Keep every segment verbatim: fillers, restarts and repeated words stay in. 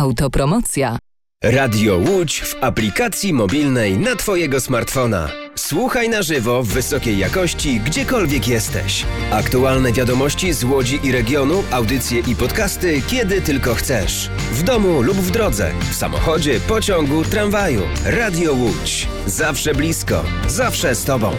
Autopromocja. Radio Łódź w aplikacji mobilnej na Twojego smartfona. Słuchaj na żywo w wysokiej jakości, gdziekolwiek jesteś. Aktualne wiadomości z Łodzi i regionu, audycje i podcasty, kiedy tylko chcesz. W domu lub w drodze, w samochodzie, pociągu, tramwaju. Radio Łódź. Zawsze blisko, zawsze z Tobą.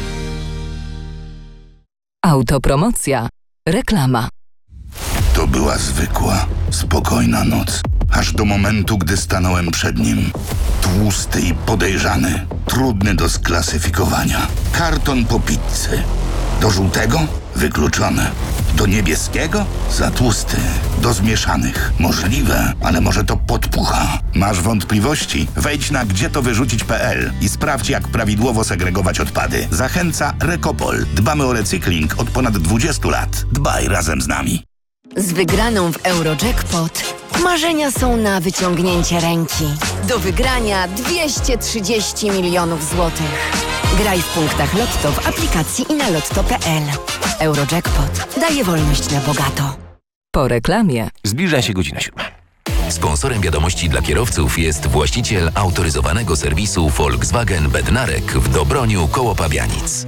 Autopromocja. Reklama. To była zwykła, spokojna noc. Aż do momentu, gdy stanąłem przed nim. Tłusty i podejrzany. Trudny do sklasyfikowania. Karton po pizzy. Do żółtego? Wykluczone. Do niebieskiego? Za tłusty. Do zmieszanych? Możliwe, ale może to podpucha. Masz wątpliwości? Wejdź na gdzie to wyrzucić kropka pe el i sprawdź, jak prawidłowo segregować odpady. Zachęca Recopol. Dbamy o recykling od ponad dwudziestu lat. Dbaj razem z nami. Z wygraną w Eurojackpot marzenia są na wyciągnięcie ręki. Do wygrania dwieście trzydzieści milionów złotych. Graj w punktach Lotto w aplikacji i na lotto kropka pe el. Eurojackpot daje wolność na bogato. Po reklamie. Zbliża się godzina siódma. Sponsorem wiadomości dla kierowców jest właściciel autoryzowanego serwisu Volkswagen Bednarek w Dobroniu koło Pabianic.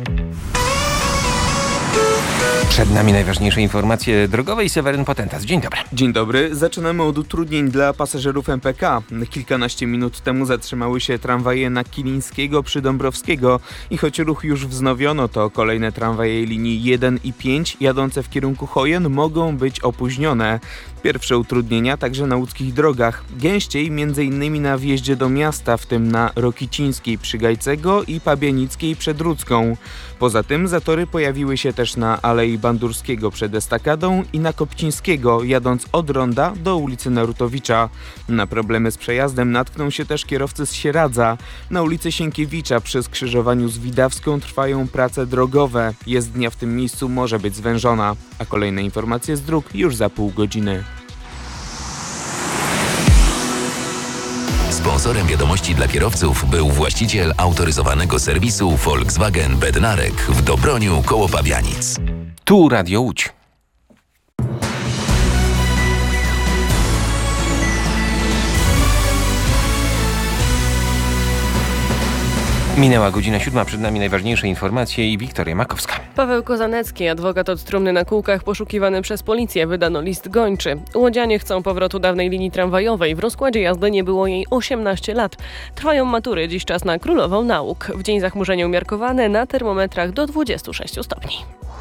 Przed nami najważniejsze informacje drogowe i Seweryn Potentas. Dzień dobry. Dzień dobry. Zaczynamy od utrudnień dla pasażerów em pe ka. Kilkanaście minut temu zatrzymały się tramwaje na Kilińskiego przy Dąbrowskiego i choć ruch już wznowiono, to kolejne tramwaje linii jeden i pięć jadące w kierunku Chojen mogą być opóźnione. Pierwsze utrudnienia także na łódzkich drogach. Gęściej m.in. na wjeździe do miasta, w tym na Rokicińskiej przy Gajcego i Pabianickiej przed Rudzką. Poza tym zatory pojawiły się też na Alei Bandurskiego przed Estakadą i na Kopcińskiego, jadąc od Ronda do ulicy Narutowicza. Na problemy z przejazdem natkną się też kierowcy z Sieradza. Na ulicy Sienkiewicza przy skrzyżowaniu z Widawską trwają prace drogowe. Jezdnia w tym miejscu może być zwężona. A kolejne informacje z dróg już za pół godziny. Sponsorem wiadomości dla kierowców był właściciel autoryzowanego serwisu Volkswagen Bednarek w Dobroniu koło Pabianic. Tu Radio Łódź. Minęła godzina siódma, przed nami najważniejsze informacje i Wiktoria Makowska. Paweł Kozanecki, adwokat od trumny na kółkach, poszukiwany przez policję, wydano list gończy. Łodzianie chcą powrotu dawnej linii tramwajowej. W rozkładzie jazdy nie było jej osiemnaście lat. Trwają matury, dziś czas na królową nauk. W dzień zachmurzenie umiarkowane, na termometrach do dwudziestu sześciu stopni.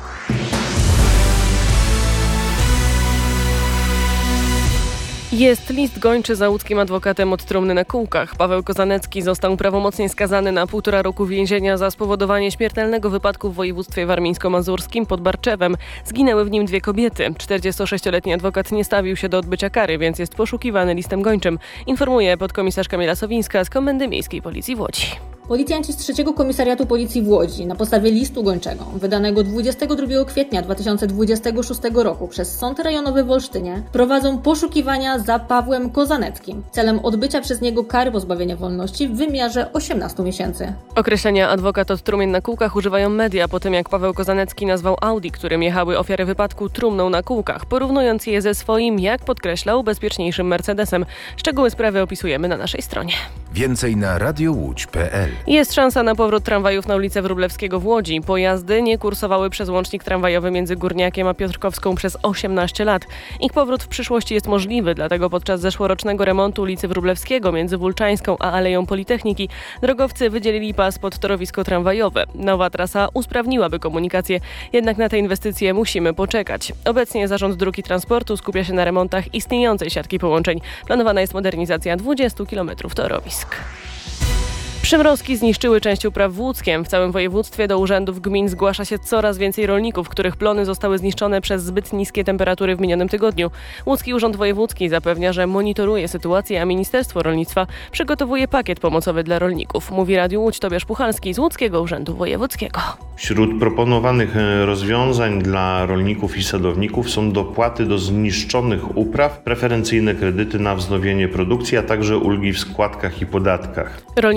Jest list gończy za łódzkim adwokatem od trumny na kółkach. Paweł Kozanecki został prawomocnie skazany na półtora roku więzienia za spowodowanie śmiertelnego wypadku w województwie warmińsko-mazurskim pod Barczewem. Zginęły w nim dwie kobiety. czterdziestosześcioletni adwokat nie stawił się do odbycia kary, więc jest poszukiwany listem gończym. Informuje podkomisarz Kamila Sowińska z Komendy Miejskiej Policji w Łodzi. Policjanci z trzeciego Komisariatu Policji w Łodzi na podstawie listu gończego wydanego dwudziestego drugiego kwietnia dwa tysiące dwudziestego szóstego roku przez Sąd Rejonowy w Olsztynie prowadzą poszukiwania za Pawłem Kozaneckim celem odbycia przez niego kary pozbawienia wolności w wymiarze osiemnastu miesięcy. Określenia adwokat od trumien na kółkach używają media po tym, jak Paweł Kozanecki nazwał Audi, którym jechały ofiary wypadku, trumną na kółkach, porównując je ze swoim, jak podkreślał, bezpieczniejszym Mercedesem. Szczegóły sprawy opisujemy na naszej stronie. Więcej na radiołódź kropka pe el. Jest szansa na powrót tramwajów na ulicę Wróblewskiego w Łodzi. Pojazdy nie kursowały przez łącznik tramwajowy między Górniakiem a Piotrkowską przez osiemnaście lat. Ich powrót w przyszłości jest możliwy, dlatego podczas zeszłorocznego remontu ulicy Wróblewskiego między Wólczańską a Aleją Politechniki drogowcy wydzielili pas pod torowisko tramwajowe. Nowa trasa usprawniłaby komunikację, jednak na te inwestycje musimy poczekać. Obecnie Zarząd Dróg i Transportu skupia się na remontach istniejącej siatki połączeń. Planowana jest modernizacja dwudziestu kilometrów torowisk. Przymrozki zniszczyły część upraw w Łódzkiem. W całym województwie do urzędów gmin zgłasza się coraz więcej rolników, których plony zostały zniszczone przez zbyt niskie temperatury w minionym tygodniu. Łódzki Urząd Wojewódzki zapewnia, że monitoruje sytuację, a Ministerstwo Rolnictwa przygotowuje pakiet pomocowy dla rolników. Mówi Radiu Łódź Tobiasz Puchalski z Łódzkiego Urzędu Wojewódzkiego. Wśród proponowanych rozwiązań dla rolników i sadowników są dopłaty do zniszczonych upraw, preferencyjne kredyty na wznowienie produkcji, a także ulgi w składkach i podatkach. Rolnicy chcący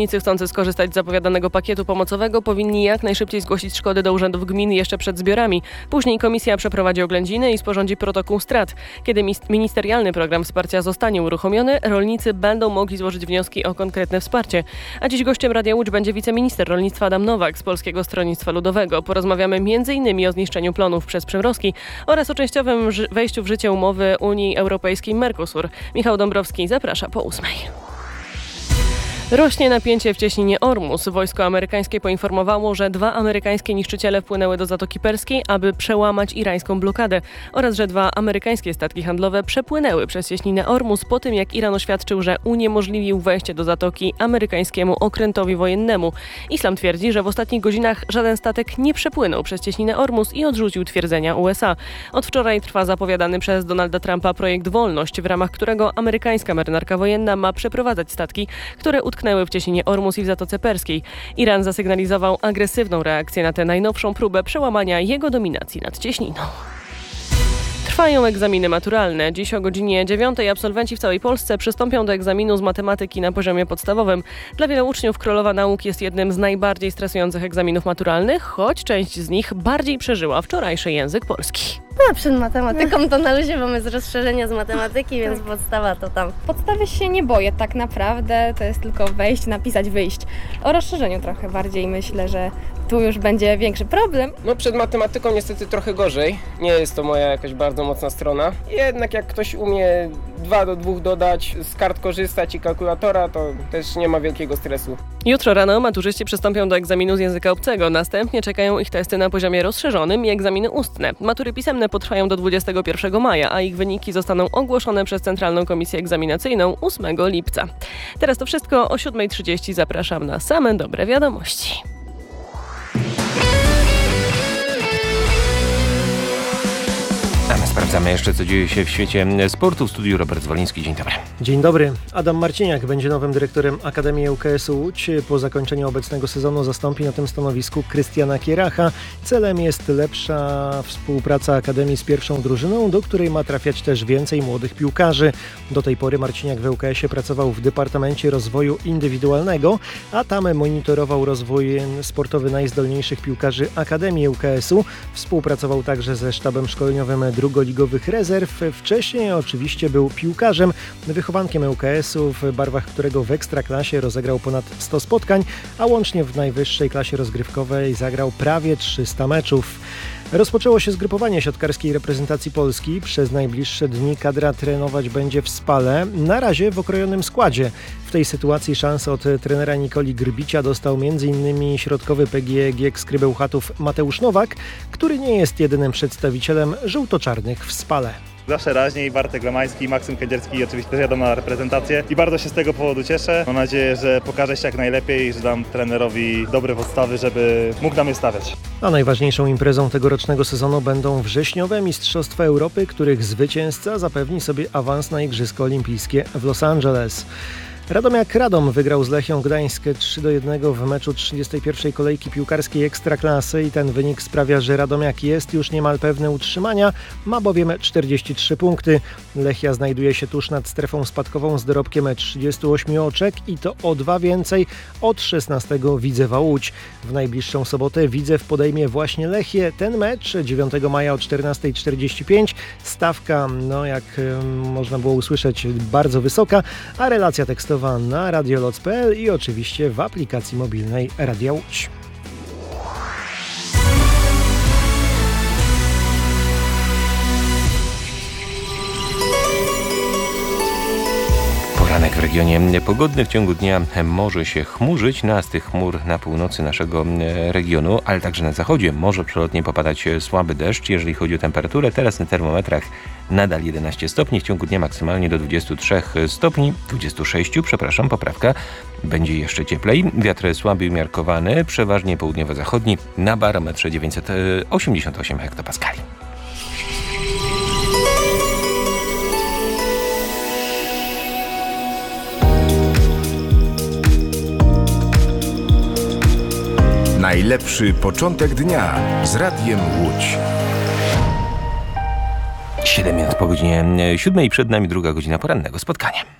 chcący skorzystać z zapowiadanego pakietu pomocowego powinni jak najszybciej zgłosić szkody do urzędów gmin jeszcze przed zbiorami. Później komisja przeprowadzi oględziny i sporządzi protokół strat. Kiedy ministerialny program wsparcia zostanie uruchomiony, rolnicy będą mogli złożyć wnioski o konkretne wsparcie. A dziś gościem Radia Łódź będzie wiceminister rolnictwa Adam Nowak z Polskiego Stronnictwa Ludowego. Porozmawiamy między innymi o zniszczeniu plonów przez przymrozki oraz o częściowym wejściu w życie umowy Unii Europejskiej Mercosur. Michał Dąbrowski zaprasza po ósmej. Rośnie napięcie w cieśninie Ormus. Wojsko amerykańskie poinformowało, że dwa amerykańskie niszczyciele wpłynęły do Zatoki Perskiej, aby przełamać irańską blokadę oraz że dwa amerykańskie statki handlowe przepłynęły przez cieśninę Ormus po tym, jak Iran oświadczył, że uniemożliwił wejście do Zatoki amerykańskiemu okrętowi wojennemu. Islam twierdzi, że w ostatnich godzinach żaden statek nie przepłynął przez cieśninę Ormus i odrzucił twierdzenia U S A. Od wczoraj trwa zapowiadany przez Donalda Trumpa projekt Wolność, w ramach którego amerykańska marynarka wojenna ma przeprowadzać statki, które utknęły w cieśninie Ormus i w Zatoce Perskiej. Iran zasygnalizował agresywną reakcję na tę najnowszą próbę przełamania jego dominacji nad cieśniną. Trwają egzaminy maturalne. Dziś o godzinie dziewiątej absolwenci w całej Polsce przystąpią do egzaminu z matematyki na poziomie podstawowym. Dla wielu uczniów Królowa Nauk jest jednym z najbardziej stresujących egzaminów maturalnych, choć część z nich bardziej przeżyła wczorajszy język polski. No, przed matematyką to na luzie, bo my z rozszerzenia z matematyki, więc podstawa to tam. Podstawy się nie boję tak naprawdę, to jest tylko wejść, napisać, wyjść. O rozszerzeniu trochę bardziej myślę, że tu już będzie większy problem. No przed matematyką niestety trochę gorzej, nie jest to moja jakaś bardzo mocna strona. Jednak jak ktoś umie dwa do dwóch dodać, z kart korzystać i kalkulatora, to też nie ma wielkiego stresu. Jutro rano maturzyści przystąpią do egzaminu z języka obcego. Następnie czekają ich testy na poziomie rozszerzonym i egzaminy ustne. Matury pisemne potrwają do dwudziestego pierwszego maja, a ich wyniki zostaną ogłoszone przez Centralną Komisję Egzaminacyjną ósmego lipca. Teraz to wszystko. O siódmej trzydzieści zapraszam na same dobre wiadomości. A my sprawdzamy jeszcze, co dzieje się w świecie sportu. W studiu Robert Zwoliński. Dzień dobry. Dzień dobry. Adam Marciniak będzie nowym dyrektorem Akademii U K S-u Łódź. Po zakończeniu obecnego sezonu zastąpi na tym stanowisku Krystiana Kieracha. Celem jest lepsza współpraca Akademii z pierwszą drużyną, do której ma trafiać też więcej młodych piłkarzy. Do tej pory Marciniak w U K S-ie pracował w Departamencie Rozwoju Indywidualnego, a tam monitorował rozwój sportowy najzdolniejszych piłkarzy Akademii U K S-u. Współpracował także ze sztabem szkoleniowym drugoligowych rezerw. Wcześniej oczywiście był piłkarzem, wychowankiem U K S-u, w barwach którego w Ekstraklasie rozegrał ponad sto spotkań, a łącznie w najwyższej klasie rozgrywkowej zagrał prawie trzysta meczów. Rozpoczęło się zgrupowanie siatkarskiej reprezentacji Polski. Przez najbliższe dni kadra trenować będzie w Spale, na razie w okrojonym składzie. W tej sytuacji szansę od trenera Nikoli Grbicia dostał m.in. środkowy P G E G Skrybełchatów Mateusz Nowak, który nie jest jedynym przedstawicielem żółto-czarnych w Spale. Zawsze raźniej, Bartek Lemański, Maksym Kędzierski oczywiście też jadą na reprezentację i bardzo się z tego powodu cieszę. Mam nadzieję, że pokaże się jak najlepiej i że dam trenerowi dobre podstawy, żeby mógł nam je stawiać. A najważniejszą imprezą tegorocznego sezonu będą wrześniowe Mistrzostwa Europy, których zwycięzca zapewni sobie awans na Igrzyska Olimpijskie w Los Angeles. Radomiak Radom wygrał z Lechią Gdańsk trzy do jednego w meczu trzydziestej pierwszej kolejki piłkarskiej Ekstraklasy i ten wynik sprawia, że Radomiak jest już niemal pewny utrzymania, ma bowiem czterdzieści trzy punkty. Lechia znajduje się tuż nad strefą spadkową z dorobkiem trzydziestu ośmiu oczek i to o dwa więcej od szesnastego Widzewa Łódź. W najbliższą sobotę Widzew podejmie właśnie Lechię. Ten mecz dziewiątego maja o czternasta czterdzieści pięć. Stawka, no jak można było usłyszeć, bardzo wysoka, a relacja tekstowa na radioloc kropka p l i oczywiście w aplikacji mobilnej Radia Łódź. Poranek w regionie pogodny. W ciągu dnia może się chmurzyć. Na z tych chmur na północy naszego regionu, ale także na zachodzie może przelotnie popadać słaby deszcz. Jeżeli chodzi o temperaturę, teraz na termometrach nadal jedenaście stopni. W ciągu dnia maksymalnie do dwudziestu trzech stopni. dwudziestu sześciu, przepraszam, poprawka. Będzie jeszcze cieplej. Wiatr słaby i umiarkowany, przeważnie południowo-zachodni, na barometrze dziewięćset osiemdziesiąt osiem hektopaskali. Najlepszy początek dnia z Radiem Łódź. siedem minut po godzinie siódmej, przed nami druga godzina porannego spotkania.